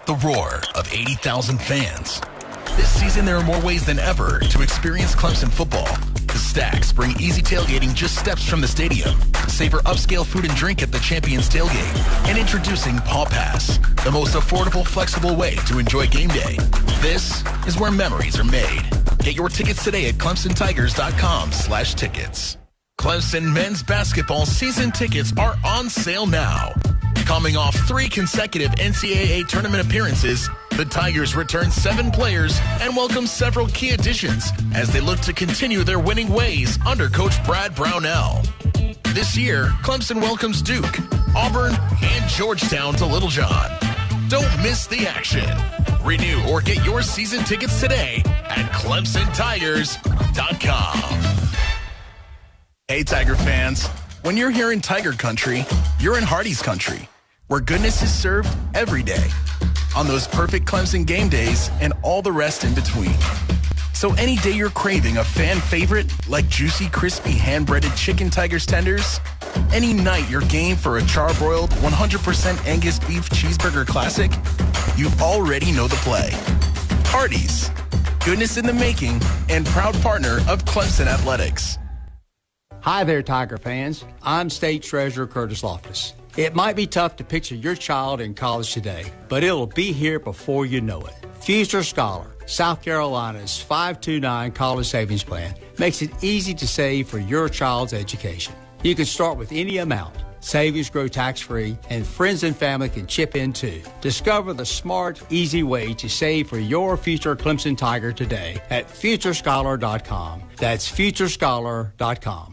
The roar of 80,000 fans. This season, there are more ways than ever to experience Clemson football. The Stacks bring easy tailgating just steps from the stadium. Savor upscale food and drink at the Champions Tailgate. And introducing Paw Pass, the most affordable, flexible way to enjoy game day. This is where memories are made. Get your tickets today at ClemsonTigers.com/tickets. Clemson men's basketball season tickets are on sale now. Coming off 3 consecutive NCAA tournament appearances, the Tigers return 7 players and welcome several key additions as they look to continue their winning ways under Coach Brad Brownell. This year, Clemson welcomes Duke, Auburn, and Georgetown to Littlejohn. Don't miss the action. Renew or get your season tickets today at ClemsonTigers.com. Hey, Tiger fans. When you're here in Tiger Country, you're in Hardee's Country, where goodness is served every day on those perfect Clemson game days and all the rest in between. So any day you're craving a fan favorite like juicy, crispy, hand-breaded chicken Tigers tenders, any night you're game for a charbroiled 100% Angus beef cheeseburger classic, you already know the play. Hardee's, goodness in the making and proud partner of Clemson Athletics. Hi there, Tiger fans. I'm State Treasurer Curtis Loftus. It might be tough to picture your child in college today, but it'll be here before you know it. Future Scholar, South Carolina's 529 college savings plan, makes it easy to save for your child's education. You can start with any amount. Savings grow tax-free, and friends and family can chip in too. Discover the smart, easy way to save for your future Clemson Tiger today at FutureScholar.com. That's FutureScholar.com.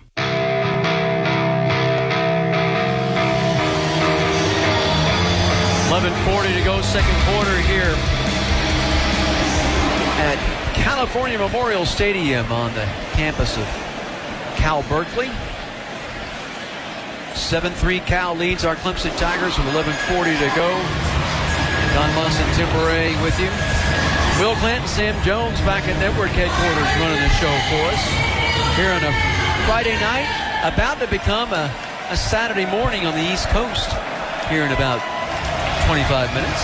11:40 to go, second quarter here at California Memorial Stadium on the campus of Cal Berkeley. 7-3 Cal leads our Clemson Tigers with 11:40 to go. Don Munson, Tim Bray with you. Will Clinton, Sam Jones back at Network headquarters running the show for us here on a Friday night, about to become a Saturday morning on the East Coast here in about 25 minutes.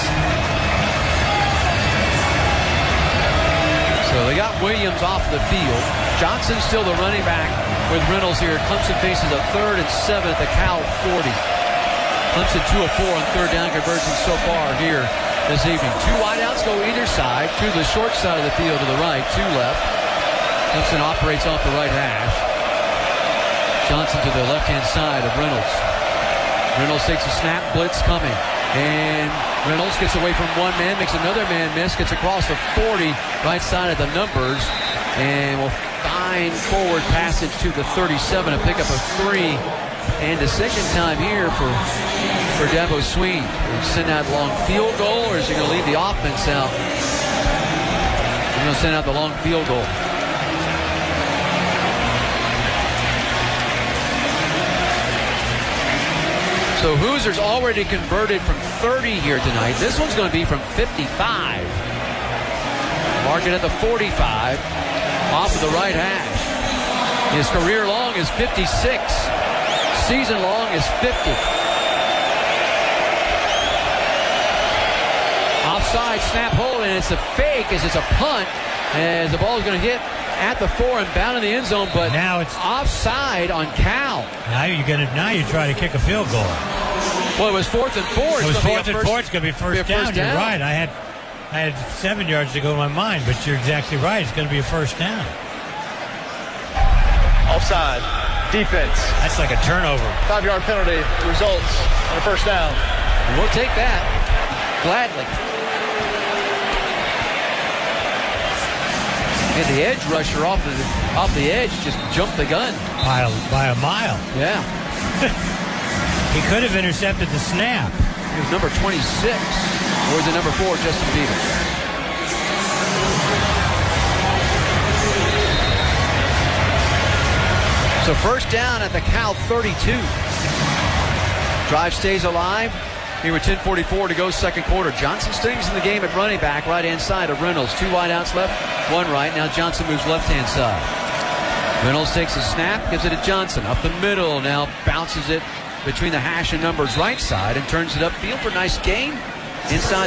So they got Williams off the field. Johnson's still the running back with Reynolds here. Clemson faces a 3rd and 7 at the Cal 40. Clemson 2 of 4 on third down conversions so far here this evening. 2 wideouts go either side, to the short side of the field to the right, 2 left. Clemson operates off the right hash. Johnson to the left-hand side of Reynolds. Reynolds takes a snap, blitz coming. And Reynolds gets away from one man, makes another man miss, gets across the 40, right side of the numbers, and will find forward passage to the 37, a pickup of 3, and a second time here for Dabo Sweet. Send out long field goal, or is he going to leave the offense out? He's going to send out the long field goal. So Hoosiers already converted from 30 here tonight. This one's going to be from 55. Mark it at the 45, off of the right hash. His career long is 56. Season long is 50. Offside snap hold, and it's a fake as it's a punt. As the ball is going to hit at the 4 and bound in the end zone, but now it's offside on Cal. Now you try to kick a field goal. Well, it was 4th and 4. It was 4th and 4. It's going to be first down. You're right. I had 7 yards to go in my mind, but you're exactly right. It's going to be a first down. Offside. Defense. That's like a turnover. 5-yard penalty results in a first down. We'll take that gladly. And the edge rusher off the edge just jumped the gun. By a mile. Yeah. He could have intercepted the snap. It was number 26. Or was it number 4, Justin Beavers? So first down at the Cal 32. Drive stays alive. Here with 10:44 to go, second quarter. Johnson stays in the game at running back, right-hand side of Reynolds. 2 wideouts left, 1 right. Now Johnson moves left-hand side. Reynolds takes a snap, gives it to Johnson. Up the middle, now bounces it between the hash and numbers right side and turns it upfield for a nice gain inside